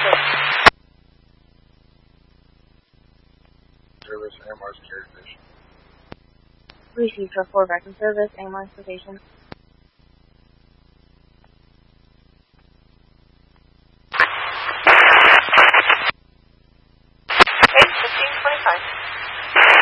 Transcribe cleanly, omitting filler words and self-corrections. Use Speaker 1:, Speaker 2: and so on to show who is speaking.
Speaker 1: Service, AMR Security Station.
Speaker 2: Received for 4 Veteran Service, AMR Station.